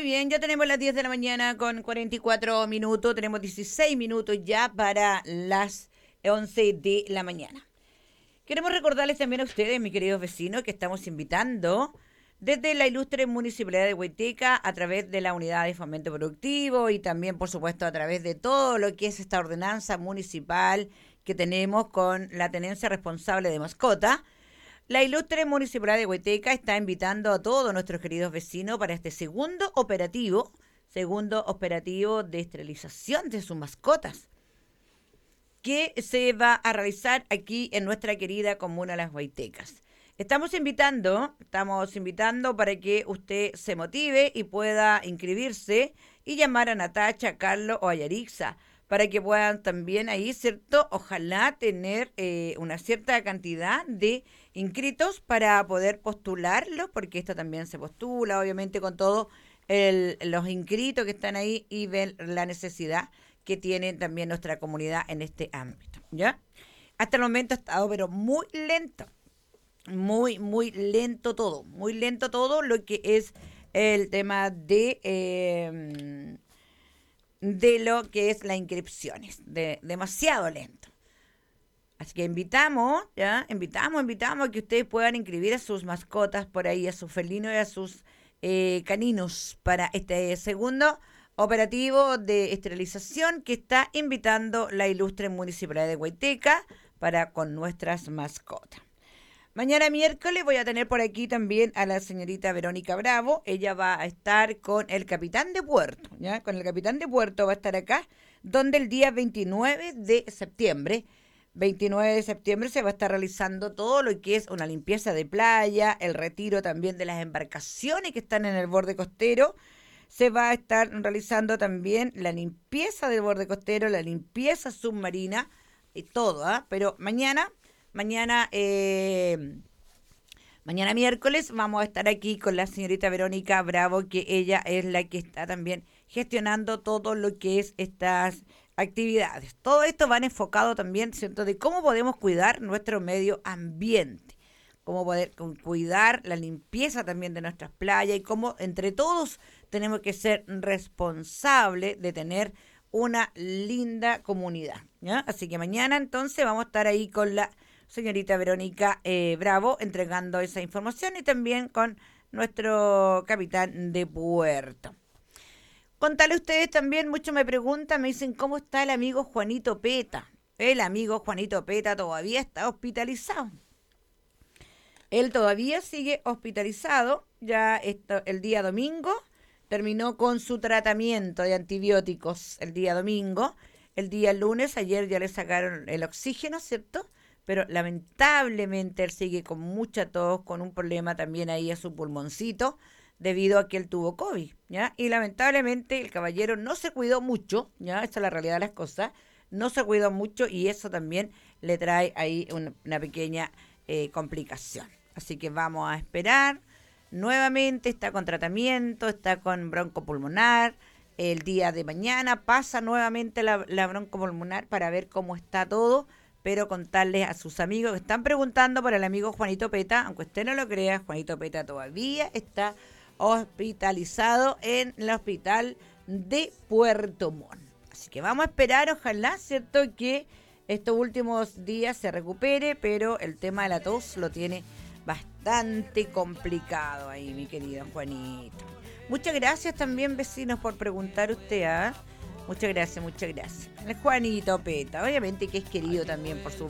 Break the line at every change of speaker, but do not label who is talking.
bien, ya tenemos las 10 de la mañana con 44 minutos, tenemos 16 minutos ya para las 11 de la mañana. Queremos recordarles también a ustedes, mis queridos vecinos, que estamos invitando desde la ilustre Municipalidad de Huayteca a través de la Unidad de Fomento Productivo y también, por supuesto, a través de todo lo que es esta ordenanza municipal que tenemos con la tenencia responsable de mascota. La ilustre Municipalidad de Huayteca está invitando a todos nuestros queridos vecinos para este segundo operativo de esterilización de sus mascotas, que se va a realizar aquí en nuestra querida comuna Las Huaytecas. Estamos invitando para que usted se motive y pueda inscribirse y llamar a Natacha, Carlos o a Yarixa para que puedan también ahí, ¿cierto? Ojalá tener una cierta cantidad de inscritos para poder postularlos, porque esto también se postula, obviamente, con todos los inscritos que están ahí y ven la necesidad que tiene también nuestra comunidad en este ámbito, ¿ya? Hasta el momento ha estado, pero muy lento todo lo que es el tema de lo que es las inscripciones, demasiado lento. Así que invitamos a que ustedes puedan inscribir a sus mascotas por ahí, a sus felinos y a sus caninos para este segundo operativo de esterilización que está invitando la ilustre Municipalidad de Huayteca para con nuestras mascotas. Mañana miércoles voy a tener por aquí también a la señorita Verónica Bravo. Ella va a estar con el capitán de puerto, ¿ya? Con el capitán de puerto va a estar acá, donde el día 29 de septiembre se va a estar realizando todo lo que es una limpieza de playa, el retiro también de las embarcaciones que están en el borde costero. Se va a estar realizando también la limpieza del borde costero, la limpieza submarina y todo, Pero mañana miércoles vamos a estar aquí con la señorita Verónica Bravo, que ella es la que está también gestionando todo lo que es estas actividades. Todo esto va enfocado también, ¿cierto?, de cómo podemos cuidar nuestro medio ambiente, cómo poder cuidar la limpieza también de nuestras playas y cómo entre todos tenemos que ser responsables de tener una linda comunidad, ¿ya? Así que mañana entonces vamos a estar ahí con la señorita Verónica Bravo entregando esa información y también con nuestro capitán de puerto. Contarle a ustedes también, muchos me preguntan, me dicen cómo está el amigo Juanito Peta. El amigo Juanito Peta todavía está hospitalizado. Él todavía sigue hospitalizado, ya el día domingo terminó con su tratamiento de antibióticos el día domingo. El día lunes, ayer ya le sacaron el oxígeno, ¿cierto? Pero lamentablemente él sigue con mucha tos, con un problema también ahí a su pulmoncito, debido a que él tuvo COVID, ¿ya? Y lamentablemente el caballero no se cuidó mucho, ¿ya? Esa es la realidad de las cosas, no se cuidó mucho y eso también le trae ahí una pequeña complicación. Así que vamos a esperar. Nuevamente está con tratamiento, está con broncopulmonar. El día de mañana pasa nuevamente la broncopulmonar para ver cómo está todo, pero contarles a sus amigos que están preguntando por el amigo Juanito Peta, aunque usted no lo crea, Juanito Peta todavía está hospitalizado en el hospital de Puerto Montt. Así que vamos a esperar, ojalá, ¿cierto?, que estos últimos días se recupere, pero el tema de la tos lo tiene bastante complicado ahí, mi querido Juanito. Muchas gracias también, vecinos, por preguntar usted, Muchas gracias. El Juanito Peta, obviamente que es querido también por su